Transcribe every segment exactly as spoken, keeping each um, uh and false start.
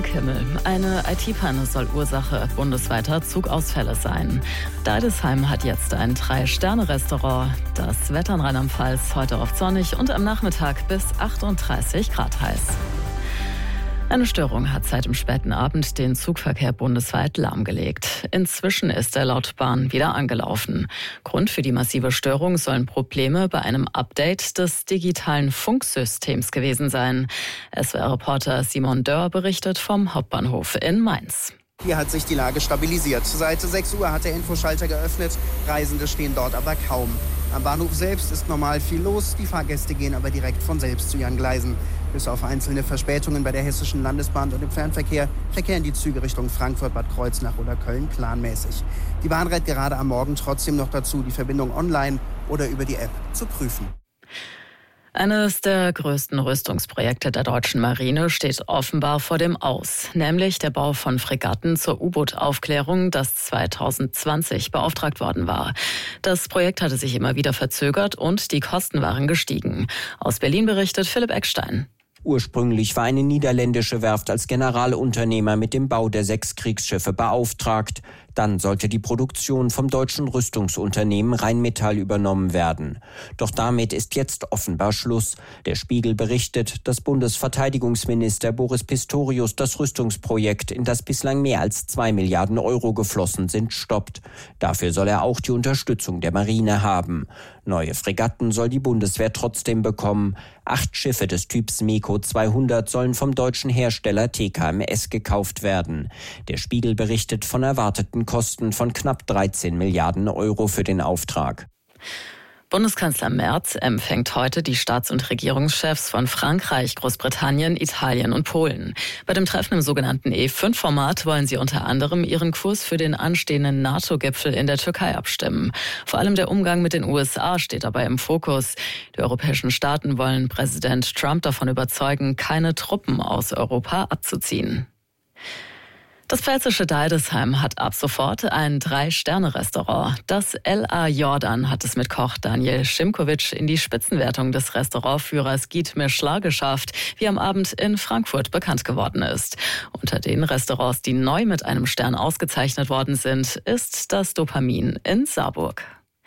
Taghimmel. Eine I T-Panne soll Ursache bundesweiter Zugausfälle sein. Deidesheim hat jetzt ein Drei-Sterne-Restaurant. Das Wetter in Rheinland-Pfalz heute oft sonnig und am Nachmittag bis achtunddreißig Grad heiß. Eine Störung hat seit dem späten Abend den Zugverkehr bundesweit lahmgelegt. Inzwischen ist er laut Bahn wieder angelaufen. Grund für die massive Störung sollen Probleme bei einem Update des digitalen Funksystems gewesen sein. S W R-Reporter Simon Dörr berichtet vom Hauptbahnhof in Mainz. Hier hat sich die Lage stabilisiert. Seit sechs Uhr hat der Infoschalter geöffnet. Reisende stehen dort aber kaum. Am Bahnhof selbst ist normal viel los. Die Fahrgäste gehen aber direkt von selbst zu ihren Gleisen. Bis auf einzelne Verspätungen bei der Hessischen Landesbahn und im Fernverkehr verkehren die Züge Richtung Frankfurt, Bad Kreuznach oder Köln planmäßig. Die Bahn rät gerade am Morgen trotzdem noch dazu, die Verbindung online oder über die App zu prüfen. Eines der größten Rüstungsprojekte der deutschen Marine steht offenbar vor dem Aus, nämlich der Bau von Fregatten zur U-Boot-Aufklärung, das zwanzig zwanzig beauftragt worden war. Das Projekt hatte sich immer wieder verzögert und die Kosten waren gestiegen. Aus Berlin berichtet Philipp Eckstein. Ursprünglich war eine niederländische Werft als Generalunternehmer mit dem Bau der sechs Kriegsschiffe beauftragt. Dann sollte die Produktion vom deutschen Rüstungsunternehmen Rheinmetall übernommen werden. Doch damit ist jetzt offenbar Schluss. Der Spiegel berichtet, dass Bundesverteidigungsminister Boris Pistorius das Rüstungsprojekt, in das bislang mehr als zwei Milliarden Euro geflossen sind, stoppt. Dafür soll er auch die Unterstützung der Marine haben. Neue Fregatten soll die Bundeswehr trotzdem bekommen. Acht Schiffe des Typs MEKO zweihundert sollen vom deutschen Hersteller T K M S gekauft werden. Der Spiegel berichtet von erwarteten Kosten von knapp dreizehn Milliarden Euro für den Auftrag. Bundeskanzler Merz empfängt heute die Staats- und Regierungschefs von Frankreich, Großbritannien, Italien und Polen. Bei dem Treffen im sogenannten E fünf Format wollen sie unter anderem ihren Kurs für den anstehenden NATO-Gipfel in der Türkei abstimmen. Vor allem der Umgang mit den U S A steht dabei im Fokus. Die europäischen Staaten wollen Präsident Trump davon überzeugen, keine Truppen aus Europa abzuziehen. Das pfälzische Deidesheim hat ab sofort ein Drei-Sterne-Restaurant. Das L A Jordan hat es mit Koch Daniel Schimkowitsch in die Spitzenwertung des Restaurantführers Guide Michelin geschafft, wie am Abend in Frankfurt bekannt geworden ist. Unter den Restaurants, die neu mit einem Stern ausgezeichnet worden sind, ist das Dopamin in Saarburg.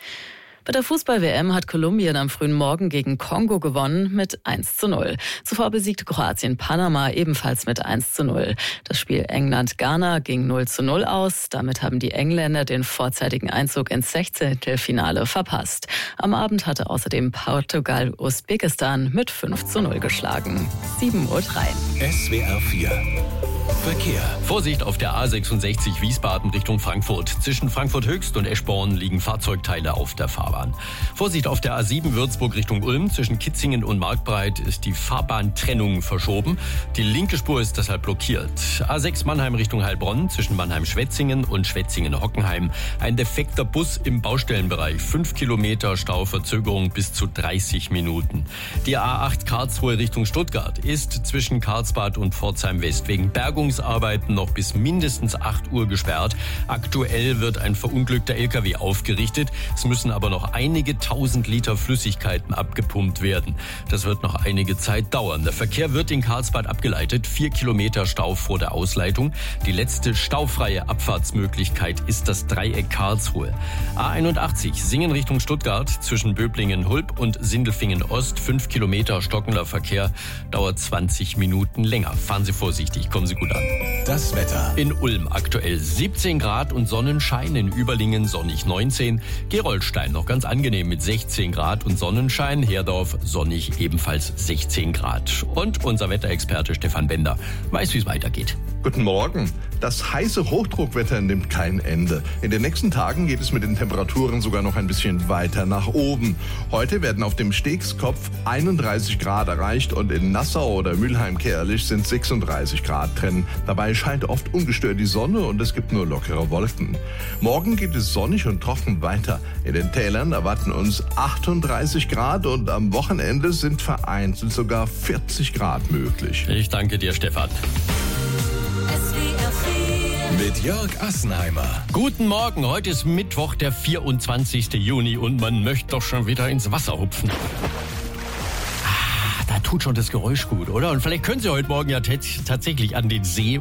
Bei der Fußball-W M hat Kolumbien am frühen Morgen gegen Kongo gewonnen mit eins zu null. Zuvor besiegte Kroatien Panama ebenfalls mit eins zu null. Das Spiel England-Ghana ging null zu null aus. Damit haben die Engländer den vorzeitigen Einzug ins Sechzehntelfinale verpasst. Am Abend hatte außerdem Portugal Usbekistan mit fünf zu null geschlagen. sieben Uhr drei. S W R vier Verkehr. Vorsicht auf der A sechsundsechzig Wiesbaden Richtung Frankfurt. Zwischen Frankfurt Höchst und Eschborn liegen Fahrzeugteile auf der Fahrbahn. Vorsicht auf der A sieben Würzburg Richtung Ulm. Zwischen Kitzingen und Marktbreit ist die Fahrbahntrennung verschoben. Die linke Spur ist deshalb blockiert. A sechs Mannheim Richtung Heilbronn. Zwischen Mannheim-Schwetzingen und Schwetzingen-Hockenheim. Ein defekter Bus im Baustellenbereich. Fünf Kilometer Stauverzögerung bis zu dreißig Minuten. Die A acht Karlsruhe Richtung Stuttgart ist zwischen Karlsbad und Pforzheim West wegen Bergungsarbeiten noch bis mindestens acht Uhr gesperrt. Aktuell wird ein verunglückter L K W aufgerichtet. Es müssen aber noch einige tausend Liter Flüssigkeiten abgepumpt werden. Das wird noch einige Zeit dauern. Der Verkehr wird in Karlsbad abgeleitet. Vier Kilometer Stau vor der Ausleitung. Die letzte staufreie Abfahrtsmöglichkeit ist das Dreieck Karlsruhe. A einundachtzig Singen Richtung Stuttgart zwischen Böblingen-Hulb und Sindelfingen-Ost. Fünf Kilometer stockender Verkehr dauert zwanzig Minuten länger. Fahren Sie vorsichtig, kommen Sie gut an. Das Wetter. In Ulm aktuell siebzehn Grad und Sonnenschein, in Überlingen sonnig neunzehn, Gerolstein noch ganz angenehm mit sechzehn Grad und Sonnenschein, Herdorf sonnig ebenfalls sechzehn Grad. Und unser Wetterexperte Stefan Bender weiß, wie es weitergeht. Guten Morgen. Das heiße Hochdruckwetter nimmt kein Ende. In den nächsten Tagen geht es mit den Temperaturen sogar noch ein bisschen weiter nach oben. Heute werden auf dem Stegskopf einunddreißig Grad erreicht und in Nassau oder Mülheim-Kärlich sind sechsunddreißig Grad drin. Dabei scheint oft ungestört die Sonne und es gibt nur lockere Wolken. Morgen geht es sonnig und trocken weiter. In den Tälern erwarten uns achtunddreißig Grad und am Wochenende sind vereinzelt sogar vierzig Grad möglich. Ich danke dir, Stefan. Mit Jörg Assenheimer. Guten Morgen, heute ist Mittwoch, der vierundzwanzigsten Juni und man möchte doch schon wieder ins Wasser hupfen. Ah, da tut schon das Geräusch gut, oder? Und vielleicht können Sie heute Morgen ja t- tatsächlich an den See